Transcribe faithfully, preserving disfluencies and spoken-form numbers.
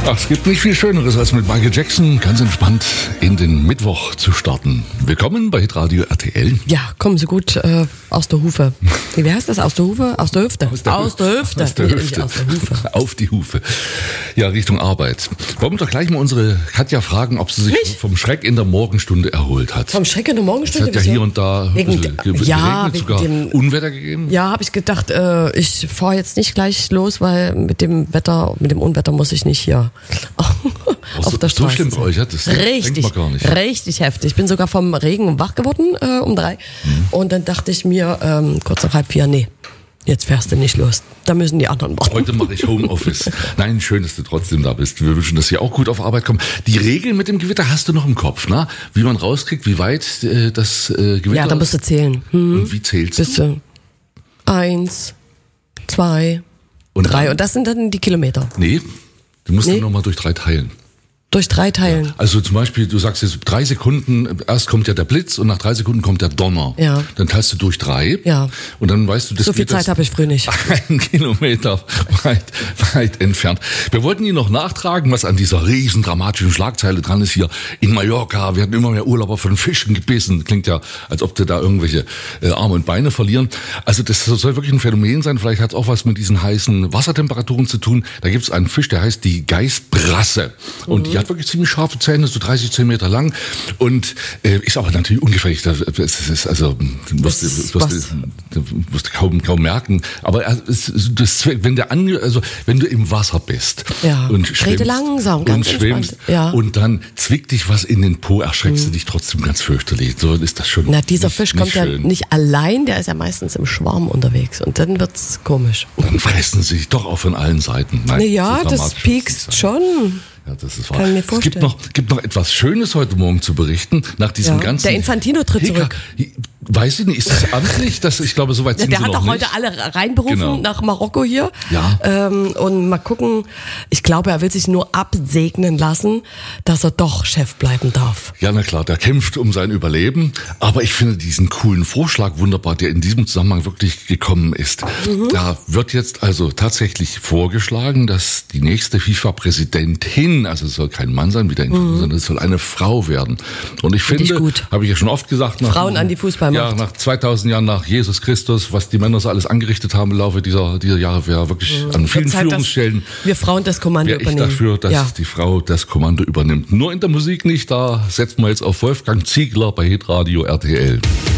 Ach, es gibt nicht viel Schöneres, als mit Michael Jackson ganz entspannt in den Mittwoch zu starten. Willkommen bei Hitradio R T L. Ja, kommen Sie gut äh, aus der Hufe. Wie heißt das? Aus der Hufe? Aus der Hüfte? Aus der, aus der Hüfte. Aus der Nee, Hüfte. Aus der Hufe. Auf die Hufe. Ja, Richtung Arbeit. Wollen wir doch gleich mal unsere Katja fragen, ob sie sich Mich? vom Schreck in der Morgenstunde erholt hat. Vom Schreck in der Es Morgenstunde? hat ja wieso? hier und da Wegen ein de- bisschen ja, geregnet, wegen sogar dem- Unwetter gegeben. Ja, habe ich gedacht, äh, ich fahre jetzt nicht gleich los, weil mit dem Wetter, mit dem Unwetter muss ich nicht hier auf so, der so Straße schlimm bei sein. euch, ja? Das Richtig, denkt man gar nicht. richtig heftig. Ich bin sogar vom Regen wach geworden äh, um drei. Mhm. Und dann dachte ich mir ähm, kurz nach halb vier, nee, jetzt fährst du nicht los. Da müssen die anderen warten. Heute mache ich Homeoffice. Nein, schön, dass du trotzdem da bist. Wir wünschen, dass Sie auch gut auf Arbeit kommen. Die Regeln mit dem Gewitter hast du noch im Kopf, ne? Wie man rauskriegt, wie weit äh, das äh, Gewitter Ja, da musst du zählen. Hm? Und wie zählst Bist du? du eins, zwei, Und drei. dann- Und das sind dann die Kilometer. Nee, du musst Nee. dann nochmal durch drei teilen. Durch drei teilen. Also zum Beispiel, du sagst jetzt drei Sekunden, erst kommt ja der Blitz und nach drei Sekunden kommt der Donner. Ja. Dann teilst du durch drei. Ja. Und dann weißt du, das So viel geht das Zeit habe ich früh nicht. einen Kilometer weit, weit entfernt. Wir wollten Ihnen noch nachtragen, was an dieser riesen dramatischen Schlagzeile dran ist hier in Mallorca. Wir hatten immer mehr Urlauber von Fischen gebissen. Klingt ja, als ob sie da irgendwelche äh, Arme und Beine verlieren. Also das soll wirklich ein Phänomen sein. Vielleicht hat es auch was mit diesen heißen Wassertemperaturen zu tun. Da gibt es einen Fisch, der heißt die Geißbrasse. Und Mhm. die hat wirklich ziemlich scharfe Zähne, so dreißig Zentimeter lang. Und äh, ist aber natürlich ungefährlich. Das ist, also, du wirst, Das ist du wirst, was? du wirst kaum, kaum merken. Aber es, das, wenn der ange, also wenn du im Wasser bist Ja. und Rede schwimmst, langsam, und ganz schwimmst entspannt. Ja. und dann zwickt dich was in den Po, erschreckst du dich trotzdem ganz fürchterlich. So ist das schon. Na, dieser nicht, Fisch nicht kommt ja schön. nicht allein, der ist ja meistens im Schwarm unterwegs. Und dann wird's komisch. Dann fressen sie sich doch auch von allen Seiten. Nein, Na ja, so das dramatisch piekst muss es nicht sein. schon. Ja, das ist wahr. Kann ich mir Es gibt vorstellen. noch, gibt noch etwas Schönes heute Morgen zu berichten. Nach diesem Ja, ganzen der Infantino tritt Hicker- zurück. Weiß ich nicht, ist das amtlich? Das, ich glaube, soweit sind Der sie hat noch doch nicht. heute alle reinberufen Genau. nach Marokko hier. Ja. Ähm, und mal gucken, ich glaube, er will sich nur absegnen lassen, dass er doch Chef bleiben darf. Ja, na klar, der kämpft um sein Überleben. Aber ich finde diesen coolen Vorschlag wunderbar, der in diesem Zusammenhang wirklich gekommen ist. Mhm. Da wird jetzt also tatsächlich vorgeschlagen, dass die nächste FIFA-Präsidentin, also es soll kein Mann sein, wie der Info, sondern es soll eine Frau werden. Und ich Finde finde, ich gut. habe ich ja schon oft gesagt, nach, Frauen an die Fußballmacht. Ja, nach zweitausend Jahren nach Jesus Christus, was die Männer so alles angerichtet haben im Laufe dieser, dieser Jahre, wäre wirklich an vielen Wird Zeit, dass Führungsstellen wir Frauen das Kommando wäre ich übernehmen. dafür, dass ja. die Frau das Kommando übernimmt. Nur in der Musik nicht, da setzen wir jetzt auf Wolfgang Ziegler bei Hitradio R T L.